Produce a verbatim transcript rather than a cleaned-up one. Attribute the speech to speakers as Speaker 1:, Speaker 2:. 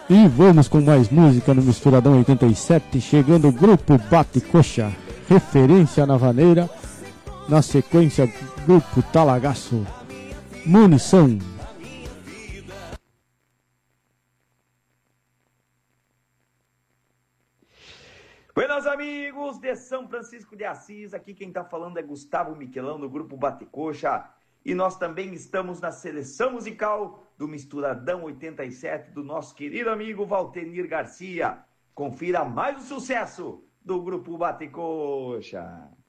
Speaker 1: E vamos com mais música no Misturadão oitenta e sete, chegando o grupo Bate Coxa, referência na vaneira. Na sequência, grupo Talagaço, Munição.
Speaker 2: Buenas amigos de São Francisco de Assis, aqui quem está falando é Gustavo Miquelão do grupo Bate Coxa. E nós também estamos na seleção musical do Misturadão oitenta e sete do nosso querido amigo Valtenir Garcia. Confira mais o sucesso do grupo Bate Coxa.